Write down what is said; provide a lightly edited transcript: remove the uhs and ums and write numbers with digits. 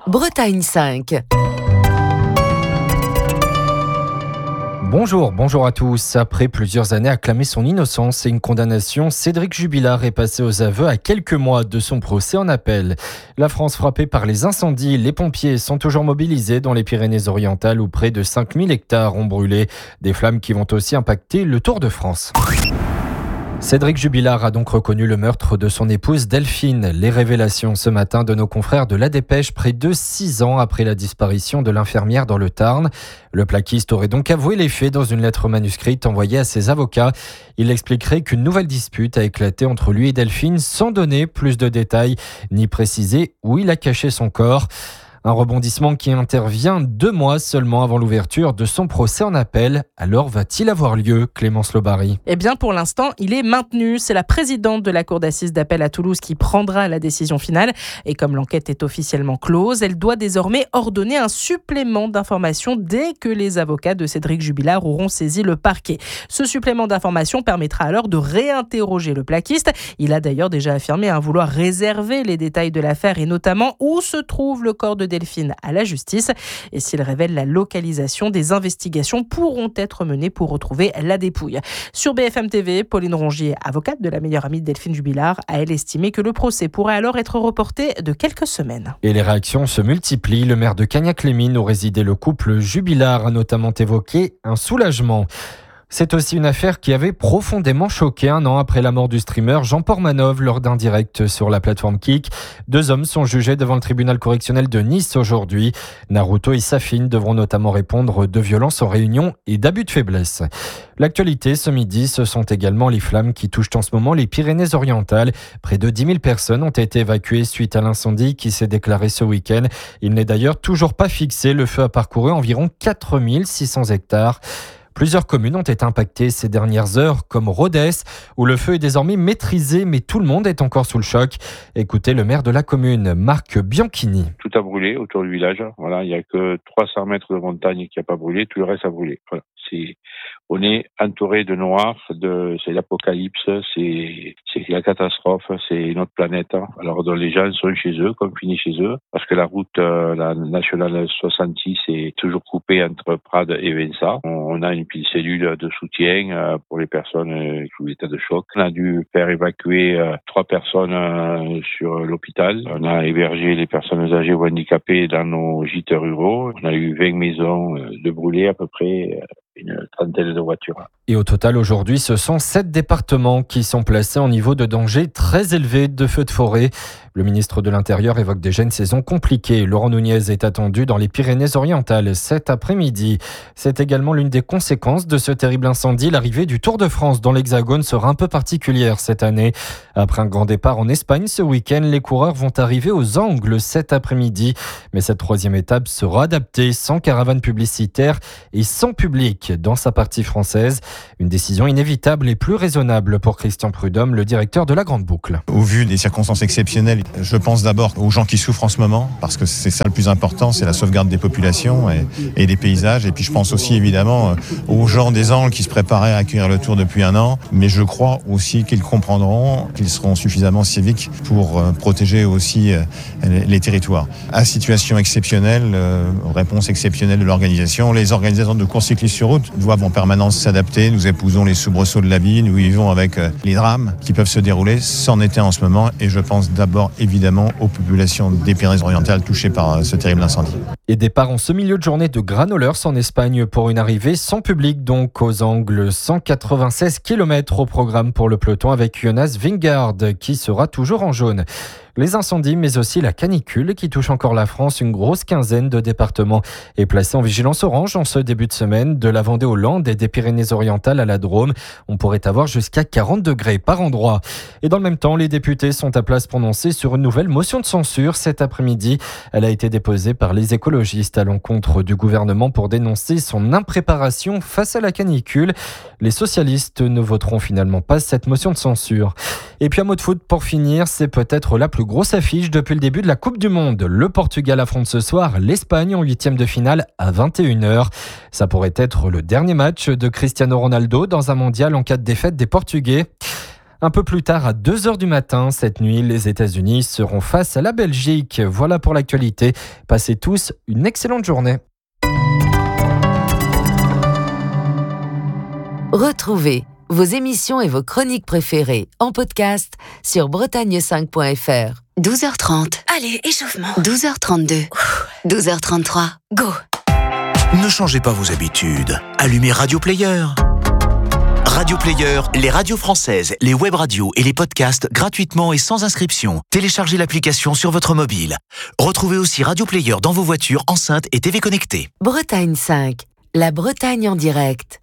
Bretagne 5. Bonjour à tous. Après plusieurs années à clamer son innocence et une condamnation, Cédric Jubilard est passé aux aveux à quelques mois de son procès en appel. La France frappée par les incendies, les pompiers sont toujours mobilisés dans les Pyrénées-Orientales où près de 5000 hectares ont brûlé. Des flammes qui vont aussi impacter le Tour de France. Cédric Jubilard a donc reconnu le meurtre de son épouse Delphine. Les révélations ce matin de nos confrères de La Dépêche, près de 6 ans après la disparition de l'infirmière dans le Tarn. Le plaquiste aurait donc avoué les faits dans une lettre manuscrite envoyée à ses avocats. Il expliquerait qu'une nouvelle dispute a éclaté entre lui et Delphine sans donner plus de détails ni préciser où il a caché son corps. Un rebondissement qui intervient 2 mois seulement avant l'ouverture de son procès en appel. Alors va-t-il avoir lieu, Clémence Lobary ? Eh bien, pour l'instant, il est maintenu. C'est la présidente de la Cour d'assises d'appel à Toulouse qui prendra la décision finale. Et comme l'enquête est officiellement close, elle doit désormais ordonner un supplément d'information dès que les avocats de Cédric Jubilard auront saisi le parquet. Ce supplément d'information permettra alors de réinterroger le plaquiste. Il a d'ailleurs déjà affirmé vouloir réserver les détails de l'affaire et notamment où se trouve le corps de Delphine à la justice. Et s'il révèle la localisation, des investigations pourront être menées pour retrouver la dépouille. Sur BFM TV, Pauline Rongier, avocate de la meilleure amie de Delphine Jubilard, a elle estimé que le procès pourrait alors être reporté de quelques semaines. Et les réactions se multiplient. Le maire de Cagnac-les-Mines où résidait le couple Jubilard a notamment évoqué un soulagement. C'est aussi une affaire qui avait profondément choqué 1 an après la mort du streamer Jean Portmanov lors d'un direct sur la plateforme Kik. 2 hommes sont jugés devant le tribunal correctionnel de Nice aujourd'hui. Naruto et Safine devront notamment répondre de violences en réunion et d'abus de faiblesse. L'actualité ce midi, ce sont également les flammes qui touchent en ce moment les Pyrénées-Orientales. Près de 10 000 personnes ont été évacuées suite à l'incendie qui s'est déclaré ce week-end. Il n'est d'ailleurs toujours pas fixé. Le feu a parcouru environ 4 600 hectares. Plusieurs communes ont été impactées ces dernières heures, comme Rodez, où le feu est désormais maîtrisé, mais tout le monde est encore sous le choc. Écoutez le maire de la commune, Marc Bianchini. Tout a brûlé autour du village. Voilà, il n'y a que 300 mètres de montagne qui n'a pas brûlé, tout le reste a brûlé. Voilà. On est entouré de noir, c'est l'apocalypse, c'est la catastrophe, c'est notre planète. Alors les gens sont chez eux, confinés chez eux, parce que la route, la nationale 66 est toujours coupée entre Prades et Vinça. On a une petite cellule de soutien pour les personnes sous l'état de choc. On a dû faire évacuer 3 personnes sur l'hôpital. On a hébergé les personnes âgées ou handicapées dans nos gîtes ruraux. On a eu 20 maisons de brûlées à peu près. Une trentaine de voitures. Et au total, aujourd'hui, ce sont 7 départements qui sont placés en niveau de danger très élevé de feux de forêt. Le ministre de l'Intérieur évoque déjà une saison compliquée. Laurent Nunez est attendu dans les Pyrénées-Orientales cet après-midi. C'est également l'une des conséquences de ce terrible incendie. L'arrivée du Tour de France dans l'Hexagone sera un peu particulière cette année. Après un grand départ en Espagne ce week-end, les coureurs vont arriver aux Angles cet après-midi. Mais cette 3e étape sera adaptée sans caravane publicitaire et sans public dans sa partie française. Une décision inévitable et plus raisonnable pour Christian Prudhomme, le directeur de la Grande Boucle. Au vu des circonstances exceptionnelles, je pense d'abord aux gens qui souffrent en ce moment, parce que c'est ça le plus important, c'est la sauvegarde des populations et des paysages. Et puis je pense aussi évidemment aux gens des Angles qui se préparaient à accueillir le Tour depuis 1 an. Mais je crois aussi qu'ils comprendront, qu'ils seront suffisamment civiques pour protéger aussi les territoires. À situation exceptionnelle, réponse exceptionnelle de l'organisation, les organisateurs de courses cyclistes sur route doivent en permanence s'adapter. Nous épousons les soubresauts de la vie, nous vivons avec les drames qui peuvent se dérouler. C'en était en ce moment et je pense d'abord évidemment aux populations des Pyrénées-Orientales touchées par ce terrible incendie. Et départ en ce milieu de journée de Granollers en Espagne pour une arrivée sans public donc aux Angles. 196 km au programme pour le peloton avec Jonas Vingegaard qui sera toujours en jaune. Les incendies, mais aussi la canicule qui touche encore la France. Une grosse quinzaine de départements est placée en vigilance orange en ce début de semaine. De la Vendée aux Landes et des Pyrénées-Orientales à la Drôme, on pourrait avoir jusqu'à 40 degrés par endroit. Et dans le même temps, les députés sont à place prononcée sur une nouvelle motion de censure cet après-midi. Elle a été déposée par les écologistes à l'encontre du gouvernement pour dénoncer son impréparation face à la canicule. Les socialistes ne voteront finalement pas cette motion de censure. Et puis un mot de foot pour finir, c'est peut-être la plus grosse affiche depuis le début de la Coupe du Monde. Le Portugal affronte ce soir l'Espagne en 8e de finale à 21h. Ça pourrait être le dernier match de Cristiano Ronaldo dans un mondial en cas de défaite des Portugais. Un peu plus tard, à 2h du matin, cette nuit, les États-Unis seront face à la Belgique. Voilà pour l'actualité. Passez tous une excellente journée. Retrouvez vos émissions et vos chroniques préférées en podcast sur bretagne5.fr. 12h30. Allez, échauffement. 12h32. 12h33. Go. Ne changez pas vos habitudes. Allumez Radio Player. Radio Player, les radios françaises, les web radios et les podcasts gratuitement et sans inscription. Téléchargez l'application sur votre mobile. Retrouvez aussi Radio Player dans vos voitures, enceintes et TV connectées. Bretagne 5, la Bretagne en direct.